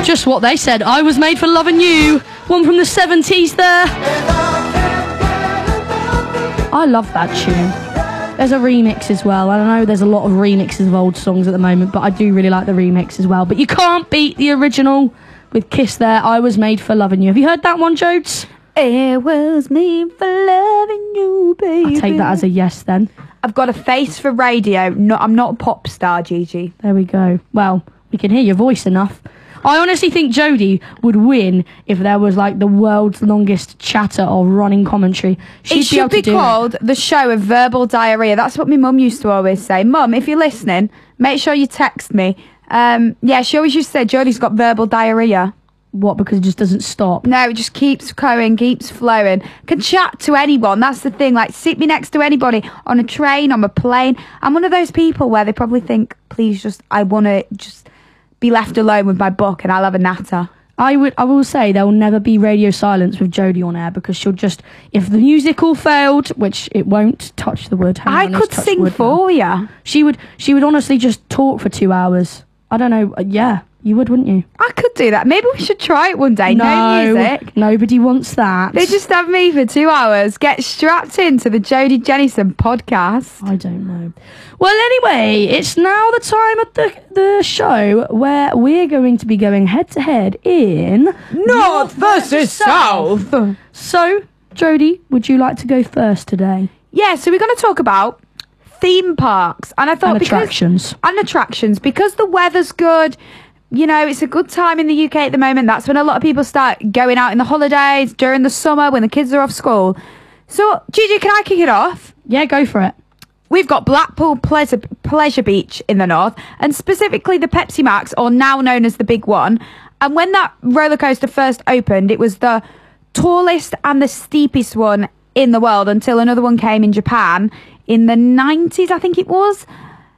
Just what they said. I was made for loving you. One from the 70s there. I love that tune. There's a remix as well. I don't know, there's a lot of remixes of old songs at the moment, but I do really like the remix as well. But you can't beat the original with Kiss there. I was made for loving you. Have you heard that one, Jodes? It was made for loving you, baby. I'll take that as a yes then. I've got a face for radio. No, I'm not a pop star, Gigi. There we go. Well, we can hear your voice enough. I honestly think Jodie would win if there was like the world's longest chatter or running commentary. It should be called The Show of Verbal Diarrhea. That's what my mum used to always say. Mum, if you're listening, make sure you text me. Yeah, she always used to say Jodie's got verbal diarrhea. What, because it just doesn't stop? No, it just keeps going, keeps flowing. Can chat to anyone, that's the thing. Like, sit me next to anybody on a train, on a plane. I'm one of those people where they probably think, please I want to just be left alone with my book and I'll have a natter. I will say there will never be radio silence with Jodie on air, because she'll just, if the music all failed, which it won't, touch the wood. I could sing for you. She would honestly just talk for 2 hours. I don't know. Yeah, you would, wouldn't you? I could do that. Maybe we should try it one day. No music. Nobody wants that. They just have me for 2 hours. Get strapped into the Jodie Jennison podcast. I don't know. Well, anyway, it's now the time of the show where we're going to be going head to head in North versus South. So, Jodie, would you like to go first today? Yeah, so we're going to talk about theme parks. And I thought attractions. Because the weather's good. You know, it's a good time in the UK at the moment. That's when a lot of people start going out in the holidays, during the summer, when the kids are off school. So, Gigi, can I kick it off? Yeah, go for it. We've got Blackpool Pleasure Beach in the north, and specifically the Pepsi Max, or now known as the Big One. And when that roller coaster first opened, it was the tallest and the steepest one in the world until another one came in Japan in the 90s, I think it was.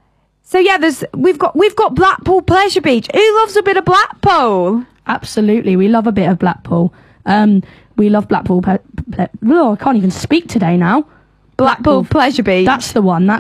So yeah, we've got Blackpool Pleasure Beach. Who loves a bit of Blackpool? Absolutely, we love a bit of Blackpool. We love Blackpool. I can't even speak today now. Blackpool Pleasure Beach. That's the one.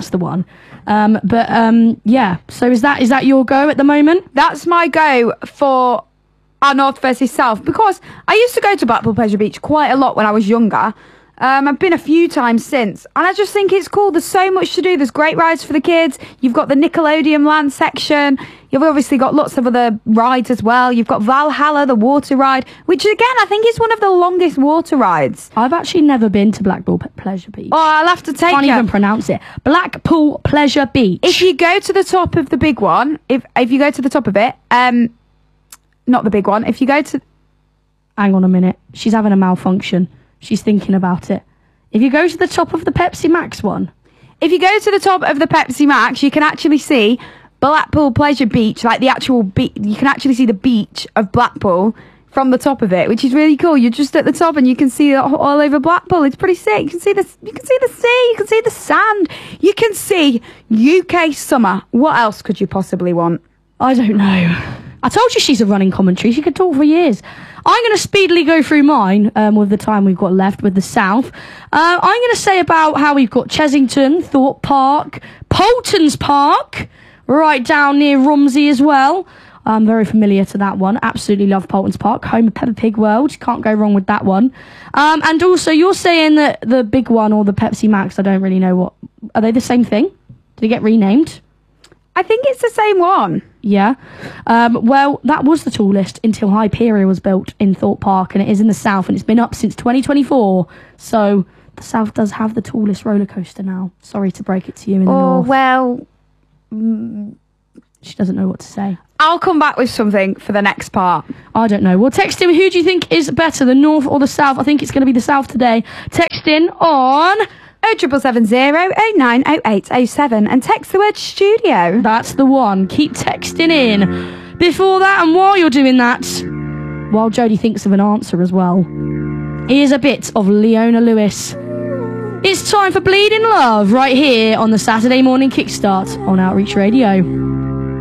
Yeah. So is that your go at the moment? That's my go for our North versus South, because I used to go to Blackpool Pleasure Beach quite a lot when I was younger. I've been a few times since, and I just think it's cool. There's so much to do. There's great rides for the kids. You've got the Nickelodeon Land section. You've obviously got lots of other rides as well. You've got Valhalla, the water ride, which again, I think is one of the longest water rides. I've actually never been to Blackpool Pleasure Beach. Oh, I'll have to take you. Can't even pronounce it. Blackpool Pleasure Beach. If you go to the top of the big one, if you go to the top of it, not the big one, if you go to... Hang on a minute. She's having a malfunction. She's thinking about it. If you go to the top of the Pepsi Max one... If you go to the top of the Pepsi Max, you can actually see Blackpool Pleasure Beach, like the actual beach. You can actually see the beach of Blackpool from the top of it, which is really cool. You're just at the top and you can see it all over Blackpool. It's pretty sick. You can see the sea, you can see the sand, you can see UK summer. What else could you possibly want? I don't know. I told you she's a running commentary. She could talk for years. I'm going to speedily go through mine with the time we've got left with the South. I'm going to say about how we've got Chessington, Thorpe Park, Poulton's Park, right down near Romsey as well. I'm very familiar to that one. Absolutely love Poulton's Park, home of Peppa Pig World. Can't go wrong with that one. And also, you're saying that the big one or the Pepsi Max, I don't really know what... Are they the same thing? Did they get renamed? I think it's the same one. Yeah. Well, that was the tallest until Hyperia was built in Thorpe Park, and it is in the South, and it's been up since 2024. So the South does have the tallest roller coaster now. Sorry to break it to you in the North. Well... She doesn't know what to say. I'll come back with something for the next part. I don't know. Well, text in. Who do you think is better, the North or the South? I think it's going to be the South today. Text in on... 07770 and text the word studio. That's the one. Keep texting in. Before that, and while you're doing that, while Jodie thinks of an answer as well, here's a bit of Leona Lewis. It's time for Bleeding Love right here on the Saturday Morning Kickstart on Outreach Radio.